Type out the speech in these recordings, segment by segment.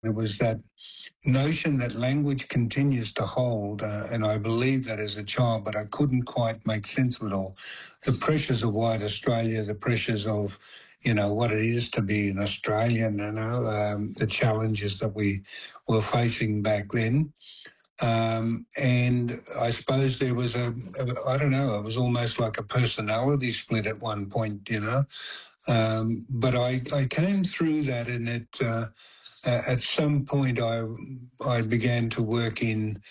It was that notion that language continues to hold, and I believed that as a child, but I couldn't quite make sense of it all. The pressures of white Australia, the pressures of, what it is to be an Australian, the challenges that we were facing back then. And I suppose there was I don't know, it was almost like a personality split at one point. But I came through that, and at some point I began to work in,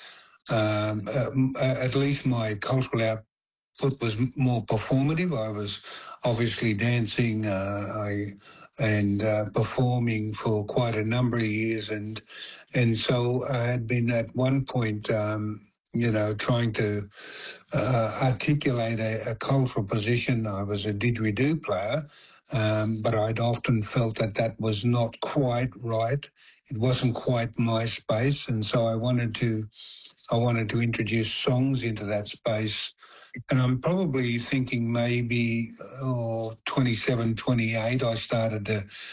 at least my cultural output was more performative. I was obviously dancing and performing for quite a number of years, and so I had been at one point, trying to articulate a cultural position. I was a didgeridoo player, but I'd often felt that was not quite right. It wasn't quite my space, and so I wanted to introduce songs into that space. And I'm probably thinking maybe 27, 28, I started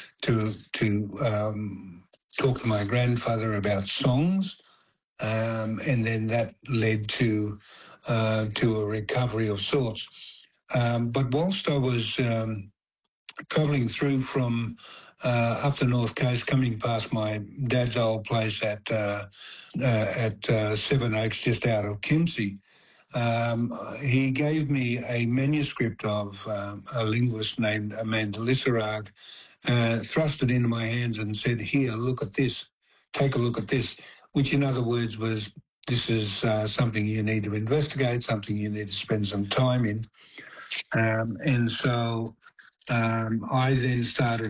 to talk to my grandfather about songs, and then that led to a recovery of sorts. But whilst I was travelling through from up the North Coast, coming past my dad's old place at Seven Oaks, just out of Kempsey, he gave me a manuscript of a linguist named Amanda Lissarag, thrust it into my hands and said, "Here, look at this. Take a look at this," which in other words was, this is something you need to investigate, something you need to spend some time in. And so I then started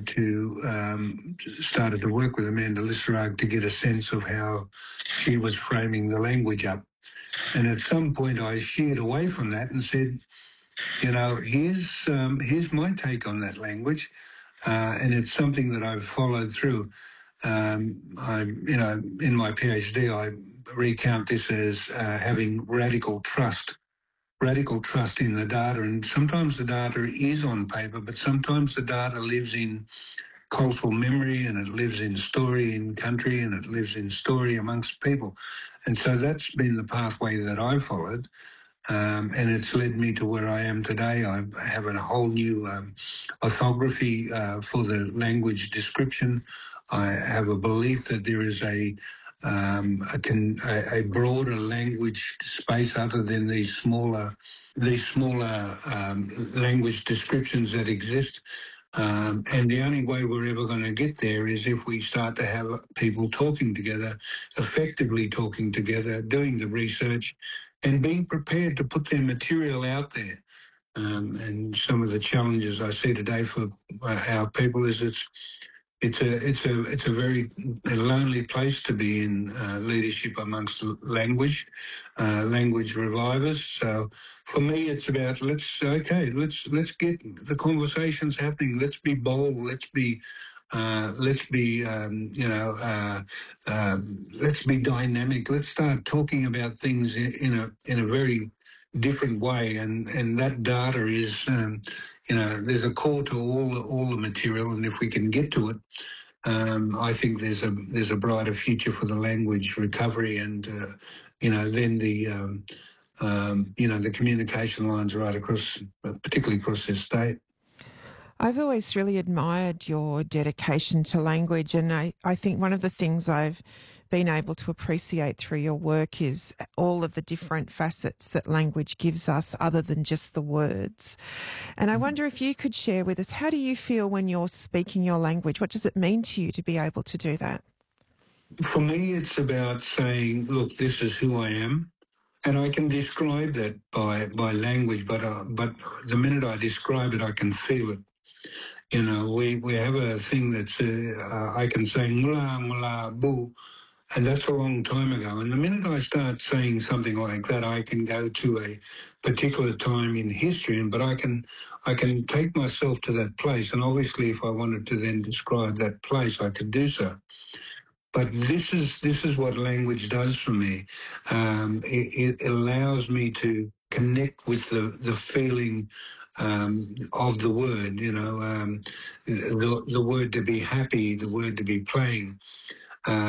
to work with Amanda Lissarag to get a sense of how she was framing the language up. And at some point I sheered away from that and said, here's my take on that language. And it's something that I've followed through. In my PhD, I recount this as having radical trust in the data. And sometimes the data is on paper, but sometimes the data lives in cultural memory, and it lives in story in country, and it lives in story amongst people. And so that's been the pathway that I've followed. And it's led me to where I am today. I have a whole new orthography for the language description. I have a belief that there is a broader language space other than these smaller language descriptions that exist. And the only way we're ever going to get there is if we start to have people talking together, effectively talking together, doing the research, and being prepared to put their material out there. And some of the challenges I see today for our people is it's a very lonely place to be in, leadership amongst language revivers. So for me, it's about let's get the conversations happening. Let's be bold. Let's be dynamic. Let's start talking about things in a very different way. And that data is, there's a core to all the material, and if we can get to it, I think there's a brighter future for the language recovery, and then the communication lines right across, particularly across this state. I've always really admired your dedication to language, and I think one of the things I've been able to appreciate through your work is all of the different facets that language gives us other than just the words. And I wonder if you could share with us, how do you feel when you're speaking your language? What does it mean to you to be able to do that? For me, it's about saying, look, this is who I am. And I can describe that by language, but the minute I describe it, I can feel it. We have a thing that's, I can say, mula, mula, boo, and that's a long time ago. And the minute I start saying something like that, I can go to a particular time in history, but I can take myself to that place. And obviously, if I wanted to then describe that place, I could do so. But this is what language does for me. It allows me to connect with the feeling of the word. The word to be happy, the word to be playing.